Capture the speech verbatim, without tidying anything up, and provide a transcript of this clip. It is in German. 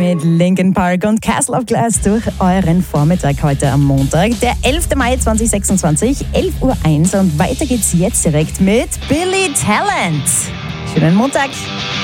mit Linkin Park und Castle of Glass durch euren Vormittag heute am Montag, der elfter Mai zweitausendsechsundzwanzig, elf Uhr eins und weiter geht's jetzt direkt mit Billy Talent. Schönen Montag!